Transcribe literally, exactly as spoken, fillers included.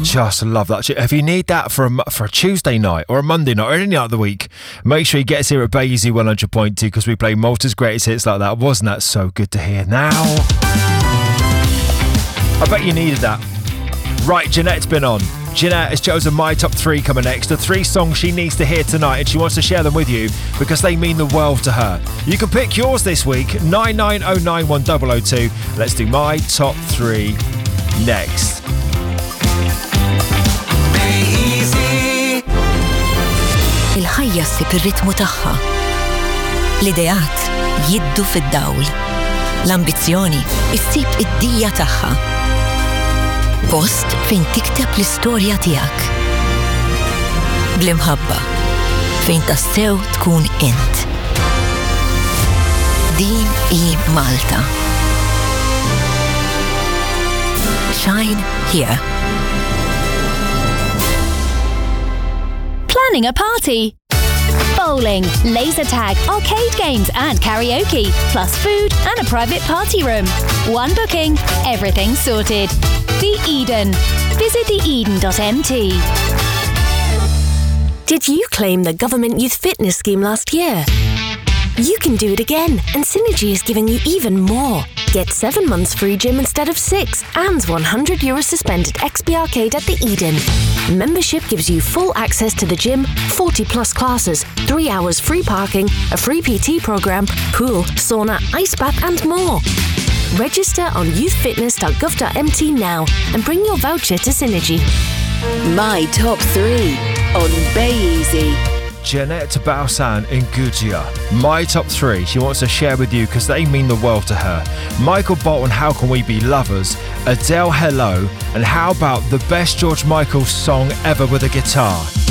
Just love that. If you need that for a, for a Tuesday night or a Monday night or any night of the week, make sure you get us here at Baysy one hundred point two because we play Malta's greatest hits like that. Wasn't that so good to hear? Now, I bet you needed that. Right, Jeanette's been on. Jeanette has chosen my top three coming next. The three songs she needs to hear tonight, and she wants to share them with you because they mean the world to her. You can pick yours this week, nine nine oh nine one oh oh two. Let's do my top three next. Il-ħajja ssib ir-ritmu tagħha. L-idejat jiddu fid-dawl. L-ambizzjoni issib id-dija tagħha. Post fejn tikteb l-istorja tiegħek. Bl-imħabba fejn tassew tkun int. Din hi Malta. Shine here. Planning a party. Bowling, laser tag, arcade games and karaoke, plus food and a private party room. One booking, everything sorted. The Eden. Visit the eden dot m t. Did you claim the Government Youth Fitness Scheme last year? You can do it again, and Synergy is giving you even more. Get seven months free gym instead of six, and one hundred euro suspended X P Arcade at the Eden. Membership gives you full access to the gym, forty plus classes, three hours free parking, a free P T program, pool, sauna, ice bath and more. Register on youth fitness dot gov dot m t now and bring your voucher to Synergy. My top three on Baysy. Jeanette Bausan in Gudia. My top three she wants to share with you because they mean the world to her. Michael Bolton, How Can We Be Lovers? Adele, Hello. And how about the best George Michael song ever with a guitar?